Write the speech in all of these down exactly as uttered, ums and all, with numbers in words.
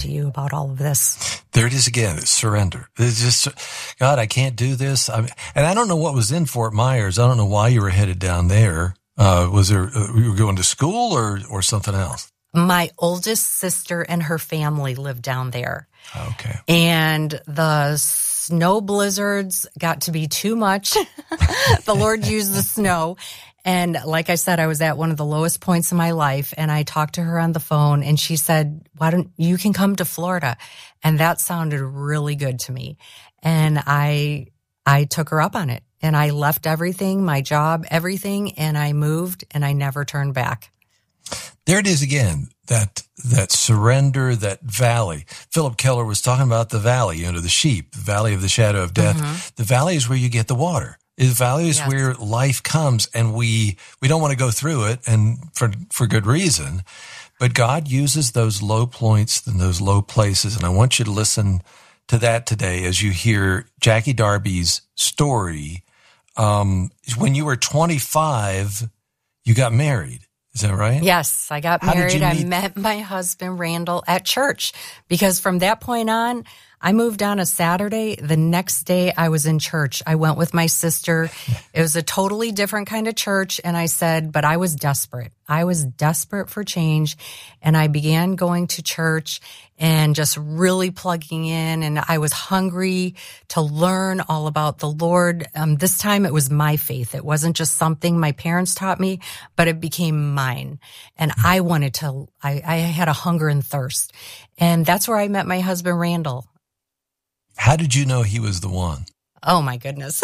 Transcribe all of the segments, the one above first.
you about all of this. There it is again. It's surrender. It's just, God, I can't do this. I mean, and I don't know what was in Fort Myers. I don't know why you were headed down there. Uh, was there, uh, you were going to school or, or something else? My oldest sister and her family lived down there. Okay. And the snow blizzards got to be too much. The Lord used the snow. And like I said, I was at one of the lowest points in my life, and I talked to her on the phone, and she said, why don't you can come to Florida? And that sounded really good to me. And I, I took her up on it, and I left everything, my job, everything, and I moved, and I never turned back. There it is again, that that surrender, that valley. Philip Keller was talking about the valley, you know, the sheep, the valley of the shadow of death. Mm-hmm. The valley is where you get the water. The valley is yes. where life comes, and we we don't want to go through it, and for for good reason. But God uses those low points and those low places, and I want you to listen to that today as you hear Jackie Darby's story. Um, when you were twenty-five, you got married. Is that right? Yes, I got How married. did you I meet? met my husband, Randall, at church, because from that point on, I moved on a Saturday. The next day I was in church. I went with my sister. It was a totally different kind of church. And I said, but I was desperate. I was desperate for change. And I began going to church and just really plugging in. And I was hungry to learn all about the Lord. Um, this time it was my faith. It wasn't just something my parents taught me, but it became mine. And I wanted to, I, I had a hunger and thirst. And that's where I met my husband, Randall. How did you know he was the one? Oh, my goodness.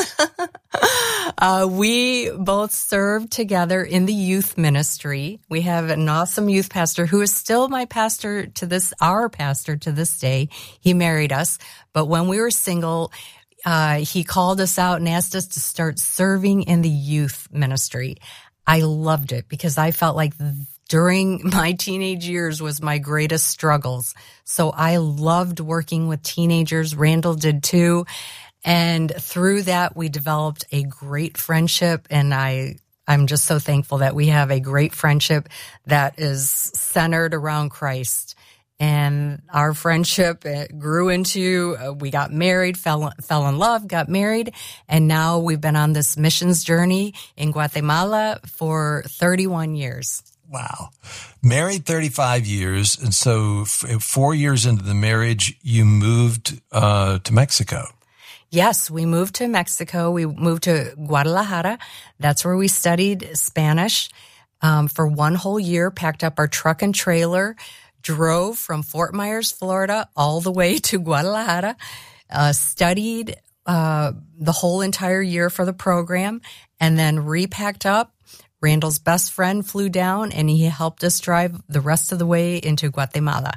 uh, we both served together in the youth ministry. We have an awesome youth pastor who is still my pastor to this, our pastor to this day. He married us. But when we were single, uh, he called us out and asked us to start serving in the youth ministry. I loved it because I felt like during my teenage years was my greatest struggles. So I loved working with teenagers. Randall did too. And through that, we developed a great friendship. And I, I'm just so thankful that we have a great friendship that is centered around Christ. And our friendship it grew into, uh, we got married, fell, fell in love, got married. And now we've been on this missions journey in Guatemala for thirty-one years. Wow. Married thirty-five years. And so f- four years into the marriage, you moved uh, to Mexico. Yes, we moved to Mexico. We moved to Guadalajara. That's where we studied Spanish um, for one whole year, packed up our truck and trailer, drove from Fort Myers, Florida, all the way to Guadalajara, uh, studied uh, the whole entire year for the program, and then repacked up. Randall's best friend flew down, and he helped us drive the rest of the way into Guatemala.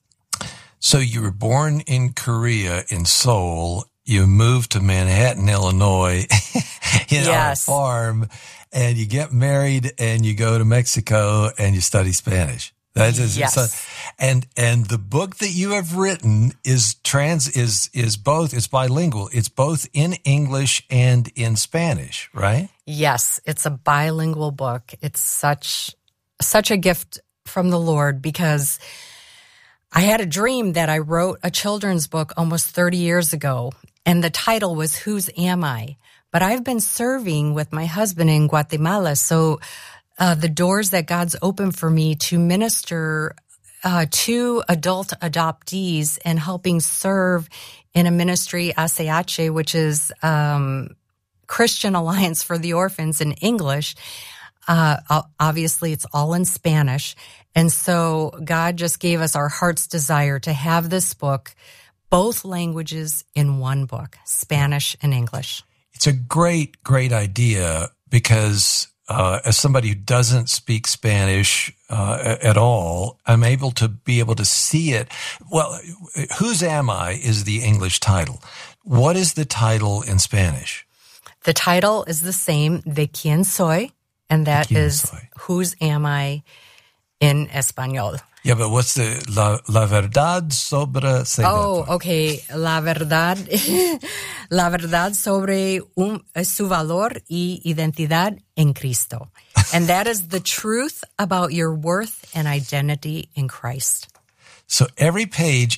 So you were born in Korea, in Seoul. You moved to Manhattan, Illinois, you know, yes. on a farm, and you get married, and you go to Mexico, and you study Spanish. That is, yes. So, and and the book that you have written is trans is is both. It's bilingual. It's both in English and in Spanish, right? Yes, it's a bilingual book. It's such such a gift from the Lord because I had a dream that I wrote a children's book almost thirty years ago, and the title was "Whose Am I?" But I've been serving with my husband in Guatemala, so uh, the doors that God's opened for me to minister uh, to adult adoptees and helping serve in a ministry, A C H, which is um, Christian Alliance for the Orphans in English. Uh, obviously, it's all in Spanish. And so God just gave us our heart's desire to have this book, both languages in one book, Spanish and English. It's a great, great idea because uh, as somebody who doesn't speak Spanish uh, at all, I'm able to be able to see it. Well, Whose Am I is the English title. What is the title in Spanish? The title is the same, De Quién Soy, and that is soy. Whose Am I in Español. Yeah, but what's the La, la Verdad sobre... Oh, okay. La Verdad, La Verdad sobre un, su valor y identidad en Cristo. And that is the truth about your worth and identity in Christ. So every page